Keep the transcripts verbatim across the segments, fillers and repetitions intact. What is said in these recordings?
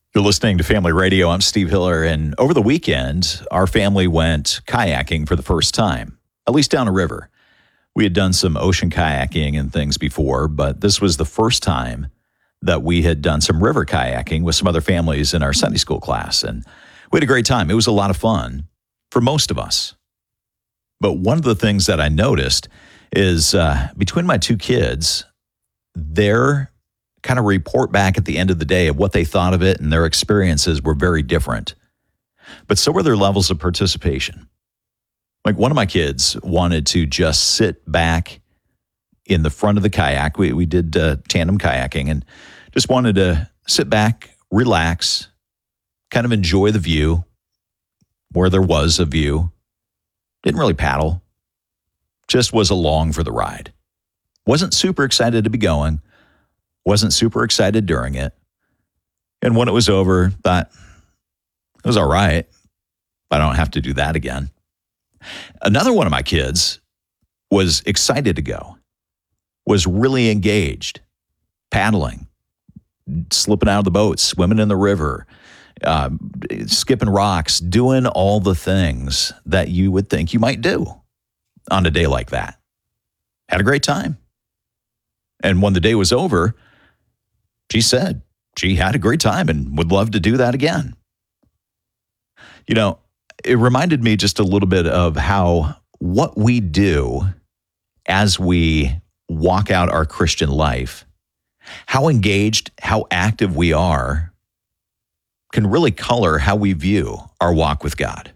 You're listening to Family Radio. I'm Steve Hiller, and over the weekend, our family went kayaking for the first time, at least down a river. We had done some ocean kayaking and things before, but this was the first time that we had done some river kayaking with some other families in our Sunday school class, and we had a great time. It was a lot of fun for most of us. But one of the things that I noticed is uh, between my two kids, their kind of report back at the end of the day of what they thought of it and their experiences were very different. But so were their levels of participation. Like one of my kids wanted to just sit back in the front of the kayak. We we did uh, tandem kayaking and just wanted to sit back, relax, kind of enjoy the view where there was a view. Didn't really paddle, just was along for the ride. Wasn't super excited to be going. Wasn't super excited during it. And when it was over, thought, it was all right. I don't have to do that again. Another one of my kids was excited to go, was really engaged, paddling, slipping out of the boat, swimming in the river, uh, skipping rocks, doing all the things that you would think you might do on a day like that. Had a great time. And when the day was over, she said she had a great time and would love to do that again. You know, it reminded me just a little bit of how what we do as we walk out our Christian life, how engaged, how active we are, can really color how we view our walk with God.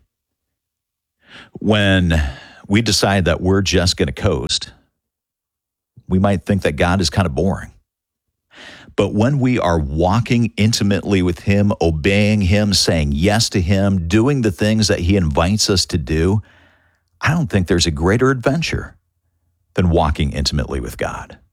When we decide that we're just going to coast, we might think that God is kind of boring. But when we are walking intimately with Him, obeying Him, saying yes to Him, doing the things that He invites us to do, I don't think there's a greater adventure than walking intimately with God.